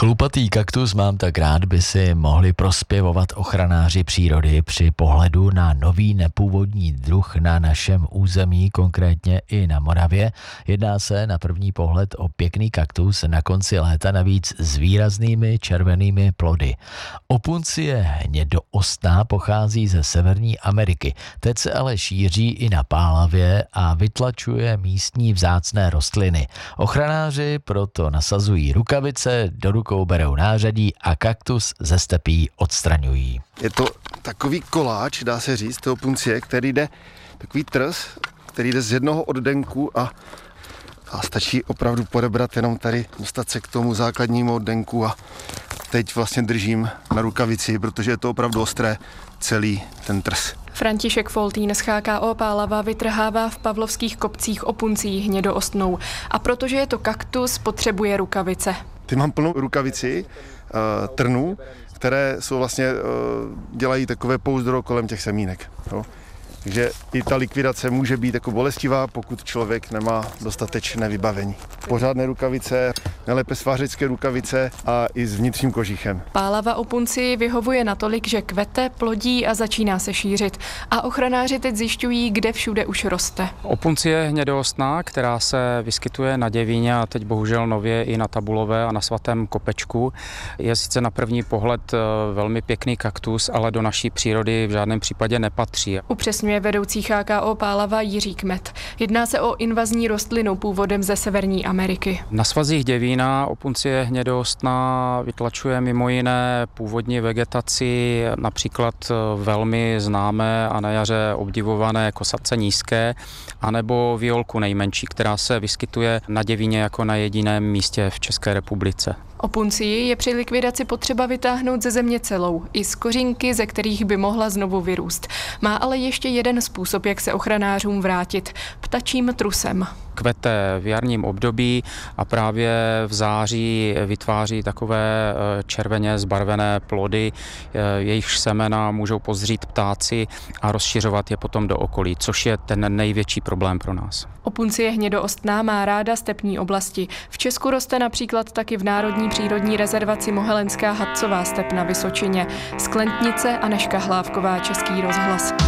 Chlupatý kaktus mám tak rád by si mohli prospěvovat ochranáři přírody při pohledu na nový nepůvodní druh na našem území, konkrétně i na Moravě. Jedná se na první pohled o pěkný kaktus na konci léta, navíc s výraznými červenými plody. Opuncie hnědoostná pochází ze Severní Ameriky. Teď se ale šíří i na Pálavě a vytlačuje místní vzácné rostliny. Ochranáři proto nasazují rukavice, do rukou berou nářadí a kaktus ze stepí odstraňují. Je to takový koláč, dá se říct, toho opuncie, který jde, takový trs, který jde z jednoho oddenku a stačí opravdu podebrat jenom tady, dostat se k tomu základnímu oddenku a teď vlastně držím na rukavici, protože je to opravdu ostré, celý ten trs. František Foltýn z HKO Pálava vytrhává v Pavlovských kopcích opuncii hnědoostnou a protože je to kaktus, potřebuje rukavice. Ty mám plnou rukavici trnů, které jsou vlastně, dělají takové pouzdro kolem těch semínek. Jo. Takže i ta likvidace může být jako bolestivá, pokud člověk nemá dostatečné vybavení. Pořádné rukavice, nejlépe svářecké rukavice a i s vnitřním kožichem. Pálava opuncii vyhovuje natolik, že kvete, plodí a začíná se šířit. A ochranáři teď zjišťují, kde všude už roste. Opuncie hnědoostná, která se vyskytuje na Děvíně a teď bohužel nově i na Tabulové a na Svatém Kopečku, je sice na první pohled velmi pěkný kaktus, ale do naší přírody v žádném případě nepatří. Upřesňuje vedoucí HKO Pálava Jiří Kmet. Jedná se o invazní rostlinu původem ze Severní Ameriky. Na svazích Děvína opuncie hnědoostná vytlačuje mimo jiné původní vegetaci, například velmi známé a na jaře obdivované kosace nízké, anebo violku nejmenší, která se vyskytuje na Děvíně jako na jediném místě v České republice. Opuncii je při likvidaci potřeba vytáhnout ze země celou, i z kořínky, ze kterých by mohla znovu vyrůst. Má ale ještě jeden způsob, jak se ochranářům vrátit – ptačím trusem. Kvete v jarním období a právě v září vytváří takové červeně zbarvené plody, jejichž semena můžou pozřít ptáci a rozšiřovat je potom do okolí, což je ten největší problém pro nás. Opuncie hnědoostná má ráda stepní oblasti. V Česku roste například taky v Národní přírodní rezervaci Mohelenská Hadcová step na Vysočině, Sklentnice a Nežka Hlávková, Český rozhlas.